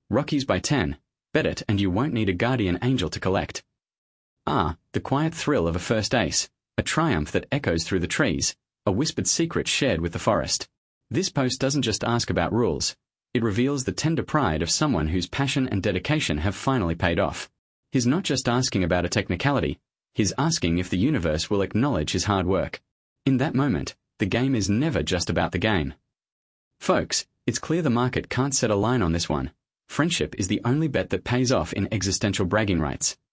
Rockies by 10. Bet it and you won't need a guardian angel to collect. R. The quiet thrill of a first ace, a triumph that echoes through the trees, a whispered secret shared with the forest. This post doesn't just ask about rules. It reveals the tender pride of someone whose passion and dedication have finally paid off. He's not just asking about a technicality, he's asking if the universe will acknowledge his hard work. In that moment, the game is never just about the game. Folks, it's clear the market can't set a line on this one. Friendship is the only bet that pays off in existential bragging rights.